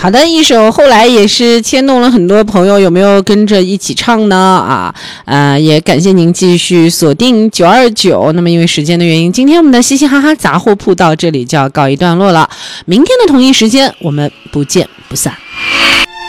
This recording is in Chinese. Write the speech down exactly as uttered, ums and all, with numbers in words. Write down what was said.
好的，一首后来也是牵动了很多朋友，有没有跟着一起唱呢？啊，呃，也感谢您继续锁定九二九。那么因为时间的原因，今天我们的嘻嘻哈哈杂货铺到这里就要告一段落了。明天的同一时间，我们不见不散。